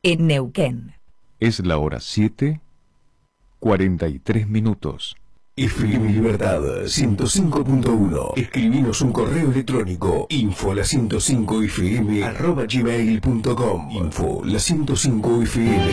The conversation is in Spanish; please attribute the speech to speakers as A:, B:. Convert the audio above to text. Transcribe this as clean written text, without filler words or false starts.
A: en Neuquén.
B: Es la hora 7:43.
C: FM Libertad 105.1. Escribinos un correo electrónico info la105fm@gmail.com. Info la105fm.